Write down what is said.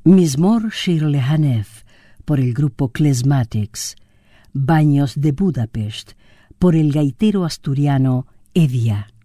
Mizmor Shir Lehanef, por el grupo Klezmatics. Baños de Budapest, por el gaitero asturiano Edia.